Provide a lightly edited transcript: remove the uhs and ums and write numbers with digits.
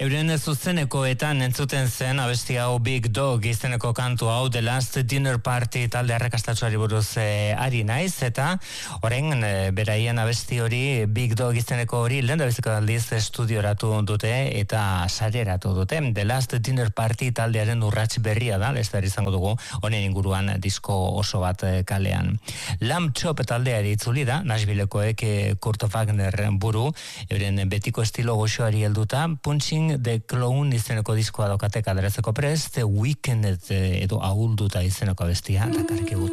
Euren zuzenekoetan entzuten zen abesti hau Big Dog izeneko kantu hau The Last Dinner Party talde arrakastatsuari buruz ari naiz, eta orain beraien abesti hori Big Dog izeneko hori lehendabiziko aldiz estudioratu dute eta sareratu dute. The Last Dinner Party taldearen urrats berria da, lester izango dugu honen inguruan disko oso bat kalean. Lamb Chop taldeari itzuli da, Nashvillekoek Kurt Wagner buru, euren betiko estilo goxoari helduta, Punching the Clown izeneko diskoa daukate kaderatzeko prest, Weekend edo ahulduta izeneko abestia, dakarkigu